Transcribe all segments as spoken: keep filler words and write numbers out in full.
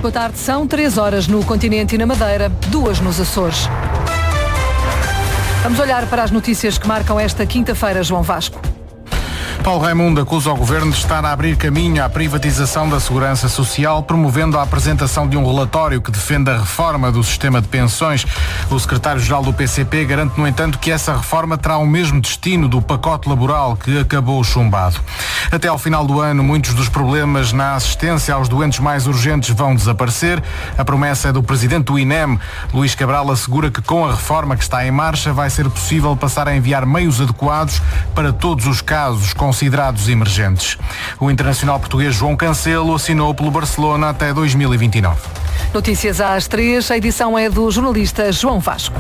Boa tarde, são três horas no continente e na Madeira, duas nos Açores. Vamos olhar para as notícias que marcam esta quinta-feira, João Vasco. Paulo Raimundo acusa o Governo de estar a abrir caminho à privatização da Segurança Social, promovendo a apresentação de um relatório que defende a reforma do sistema de pensões. O secretário-geral do P C P garante, no entanto, que essa reforma terá o mesmo destino do pacote laboral que acabou chumbado. Até ao final do ano, muitos dos problemas na assistência aos doentes mais urgentes vão desaparecer. A promessa é do presidente do I N E M. Luís Cabral assegura que com a reforma que está em marcha vai ser possível passar a enviar meios adequados para todos os casos considerados emergentes. O internacional português João Cancelo assinou pelo Barcelona até dois mil e vinte e nove. Notícias às três, a edição é do jornalista João Vasco.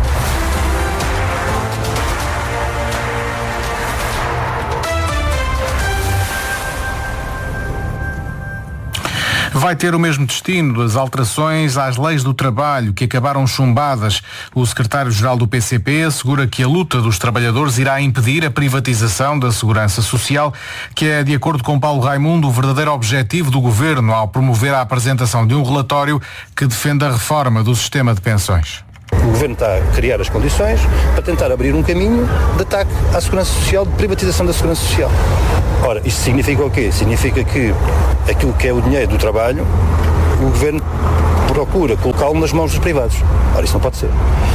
Vai ter o mesmo destino das alterações às leis do trabalho que acabaram chumbadas. O secretário-geral do P C P assegura que a luta dos trabalhadores irá impedir a privatização da Segurança Social, que é, de acordo com Paulo Raimundo, o verdadeiro objetivo do Governo ao promover a apresentação de um relatório que defenda a reforma do sistema de pensões. O Governo está a criar as condições para tentar abrir um caminho de ataque à Segurança Social, de privatização da Segurança Social. Ora, isto significa o quê? Significa que aquilo que é o dinheiro do trabalho, o Governo procura colocá-lo nas mãos dos privados. Ora, isso não pode ser.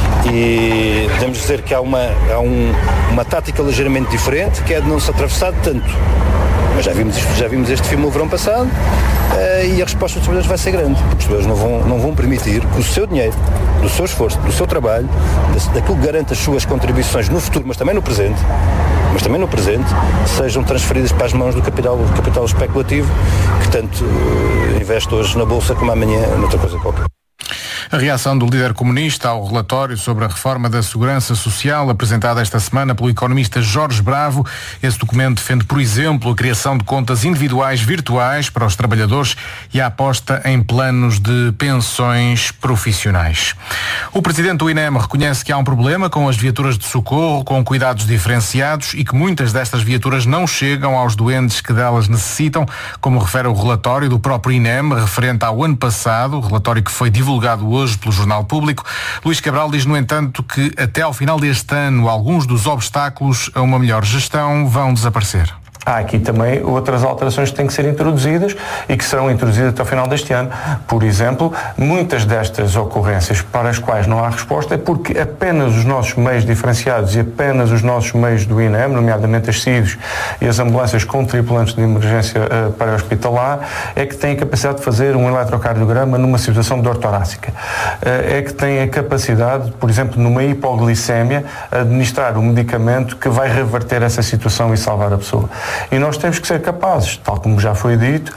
E podemos dizer que há uma, há um, uma tática ligeiramente diferente, que é de não se atravessar tanto. Mas já vimos, já vimos este filme no verão passado uh, e a resposta dos trabalhadores vai ser grande. Os trabalhadores não vão, não vão permitir que o seu dinheiro, do seu esforço, do seu trabalho, daquilo que garante as suas contribuições no futuro, mas também no presente, mas também no presente, sejam transferidas para as mãos do capital, do capital especulativo, que tanto uh, investe hoje na Bolsa como amanhã noutra coisa qualquer. A reação do líder comunista ao relatório sobre a reforma da Segurança Social, apresentada esta semana pelo economista Jorge Bravo. Esse documento defende, por exemplo, a criação de contas individuais virtuais para os trabalhadores e a aposta em planos de pensões profissionais. O presidente do I N E M reconhece que há um problema com as viaturas de socorro com cuidados diferenciados e que muitas destas viaturas não chegam aos doentes que delas necessitam, como refere o relatório do próprio I N E M, referente ao ano passado, o relatório que foi divulgado hoje hoje pelo Jornal Público. Luís Cabral diz, no entanto, que até ao final deste ano alguns dos obstáculos a uma melhor gestão vão desaparecer. Há aqui também outras alterações que têm que ser introduzidas e que serão introduzidas até ao final deste ano. Por exemplo, muitas destas ocorrências para as quais não há resposta é porque apenas os nossos meios diferenciados e apenas os nossos meios do I N E M, nomeadamente as C I Ds e as ambulâncias com tripulantes de emergência uh, para hospitalar, é que têm a capacidade de fazer um eletrocardiograma numa situação de dor torácica. Uh, é que têm a capacidade, por exemplo, numa hipoglicémia, administrar um medicamento que vai reverter essa situação e salvar a pessoa. E nós temos que ser capazes, tal como já foi dito,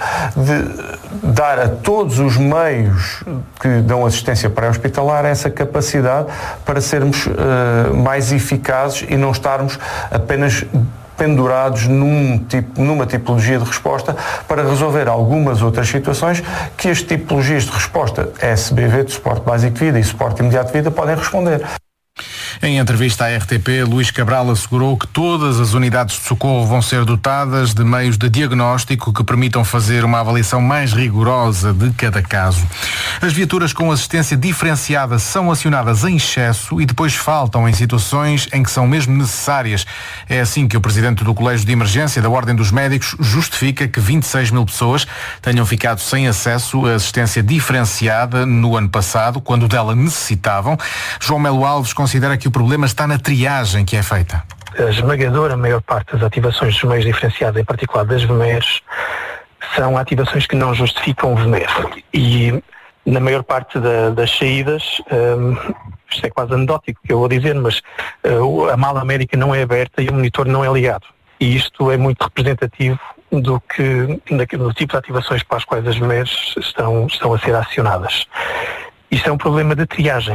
de dar a todos os meios que dão assistência pré-hospitalar essa capacidade para sermos uh, mais eficazes e não estarmos apenas pendurados num tipo, numa tipologia de resposta para resolver algumas outras situações que as tipologias de resposta S B V, de suporte básico de vida e suporte imediato de vida, podem responder. Em entrevista à R T P, Luís Cabral assegurou que todas as unidades de socorro vão ser dotadas de meios de diagnóstico que permitam fazer uma avaliação mais rigorosa de cada caso. As viaturas com assistência diferenciada são acionadas em excesso e depois faltam em situações em que são mesmo necessárias. É assim que o presidente do Colégio de Emergência da Ordem dos Médicos justifica que vinte e seis mil pessoas tenham ficado sem acesso à assistência diferenciada no ano passado, quando dela necessitavam. João Melo Alves considera que o problema está na triagem que é feita. A esmagadora maior parte das ativações dos meios diferenciados, em particular das V M E Rs, são ativações que não justificam o V M E R. E na maior parte da, das saídas, um, isto é quase anedótico que eu vou dizer, mas uh, a mala América não é aberta e o monitor não é ligado. E isto é muito representativo do, que, do tipo de ativações para as quais as V M E Rs estão, estão a ser acionadas. Isto é um problema de triagem.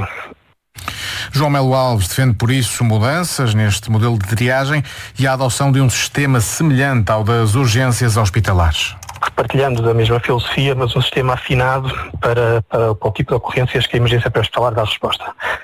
João Melo Alves defende, por isso, mudanças neste modelo de triagem e a adoção de um sistema semelhante ao das urgências hospitalares. Partilhando da mesma filosofia, mas um sistema afinado para, para, para o tipo de ocorrências que a emergência pré-hospitalar dá resposta.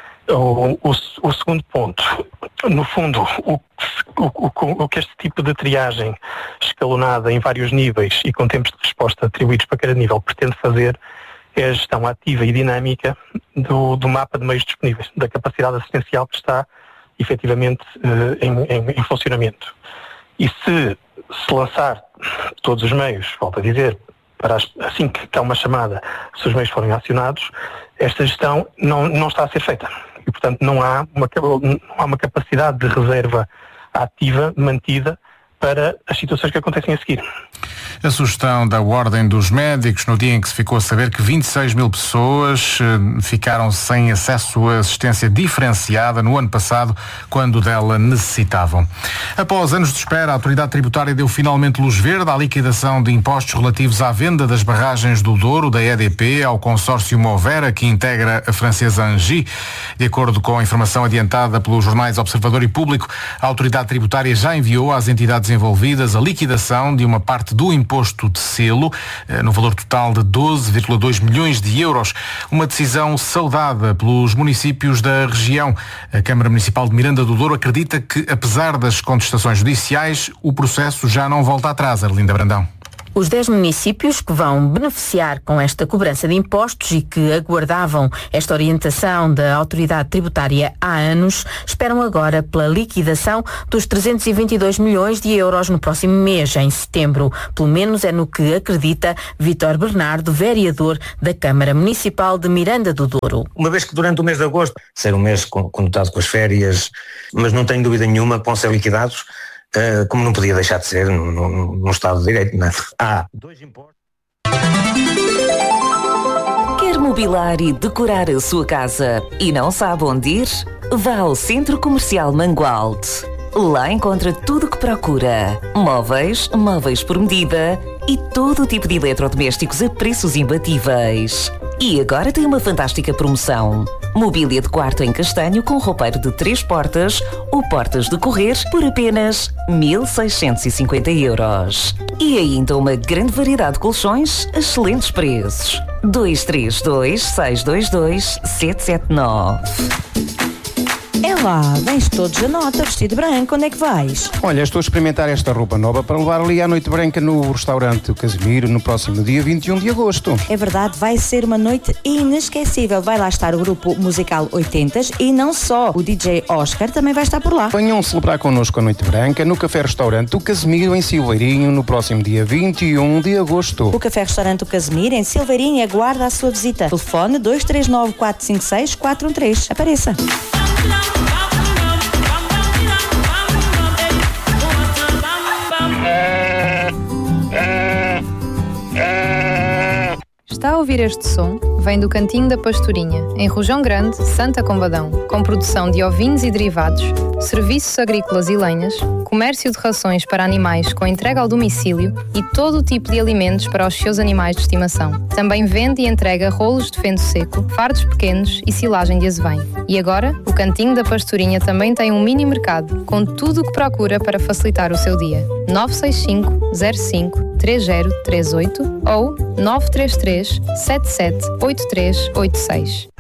O, o, o segundo ponto, no fundo, o, o, o, o que este tipo de triagem escalonada em vários níveis e com tempos de resposta atribuídos para cada nível pretende fazer é a gestão ativa e dinâmica do, do mapa de meios disponíveis, da capacidade assistencial que está efetivamente em, em, em funcionamento. E se se lançar todos os meios, volto a dizer, para as, assim que há uma chamada, se os meios forem acionados, esta gestão não, não está a ser feita. E, portanto, não há uma, não há uma capacidade de reserva ativa, mantida, para as situações que acontecem a seguir. A sugestão da Ordem dos Médicos, no dia em que se ficou a saber que vinte e seis mil pessoas eh, ficaram sem acesso a assistência diferenciada no ano passado, quando dela necessitavam. Após anos de espera, a Autoridade Tributária deu finalmente luz verde à liquidação de impostos relativos à venda das barragens do Douro, da E D P, ao consórcio Movera, que integra a francesa Engie. De acordo com a informação adiantada pelos jornais Observador e Público, a Autoridade Tributária já enviou às entidades envolvidas a liquidação de uma parte do imposto de selo, no valor total de doze vírgula dois milhões de euros. Uma decisão saudada pelos municípios da região. A Câmara Municipal de Miranda do Douro acredita que, apesar das contestações judiciais, o processo já não volta atrás. Arlinda Brandão. Os dez municípios que vão beneficiar com esta cobrança de impostos e que aguardavam esta orientação da autoridade tributária há anos, esperam agora pela liquidação dos trezentos e vinte e dois milhões de euros no próximo mês, em setembro. Pelo menos é no que acredita Vítor Bernardo, vereador da Câmara Municipal de Miranda do Douro. Uma vez que durante o mês de agosto, ser um mês conotado com as férias, mas não tenho dúvida nenhuma que vão ser liquidados, Uh, como não podia deixar de ser no, no, no Estado de Direito, não é? Há dois impostos. Quer mobilar e decorar a sua casa e não sabe onde ir? Vá ao Centro Comercial Mangualde. Lá encontra tudo o que procura. Móveis, móveis por medida e todo o tipo de eletrodomésticos a preços imbatíveis. E agora tem uma fantástica promoção. Mobília de quarto em castanho com roupeiro de três portas ou portas de correr por apenas mil seiscentos e cinquenta euros. E ainda uma grande variedade de colchões a excelentes preços. dois três dois, seis dois dois, sete sete nove. É lá, vens todos a nota, vestido branco, onde é que vais? Olha, estou a experimentar esta roupa nova para levar ali à noite branca no restaurante O Casimiro no próximo dia vinte e um de agosto. É verdade, vai ser uma noite inesquecível. Vai lá estar o grupo musical oitentas e não só. O D J Oscar também vai estar por lá. Venham celebrar connosco a noite branca no Café Restaurante O Casimiro em Silveirinho no próximo dia vinte e um de agosto. O Café Restaurante O Casimiro em Silveirinho aguarda a sua visita. Telefone dois três nove, quatro cinco seis, quatro um três. Apareça. Está a ouvir este som? Vem do Cantinho da Pastorinha, em Rojão Grande, Santa Combadão, com produção de ovinhos e derivados, serviços agrícolas e lenhas, comércio de rações para animais com entrega ao domicílio e todo o tipo de alimentos para os seus animais de estimação. Também vende e entrega rolos de feno seco, fardos pequenos e silagem de azevém. E agora, o Cantinho da Pastorinha também tem um mini mercado, com tudo o que procura para facilitar o seu dia. nove seis cinco, zero cinco, três zero três oito ou nove três três, sete sete oito três oito seis.